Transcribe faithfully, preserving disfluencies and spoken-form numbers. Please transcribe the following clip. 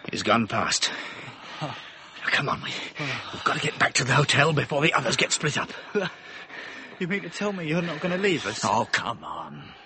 He's gone past. Come on, we, we've got to get back to the hotel before the others get split up. You mean to tell me you're not going to leave us? Oh, come on.